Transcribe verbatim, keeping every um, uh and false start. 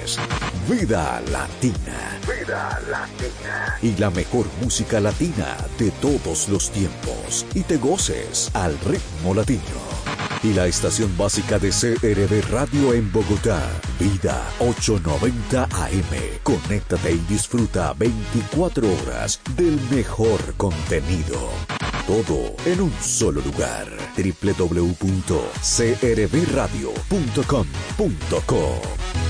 es Vida Latina. Vida Latina. Y la mejor música latina de todos los tiempos. Y te goces al ritmo latino. Y la estación básica de C R V Radio en Bogotá, Vida ochocientos noventa A M. Conéctate y disfruta veinticuatro horas del mejor contenido. Todo en un solo lugar. doble u doble u doble u punto c r v radio punto com punto co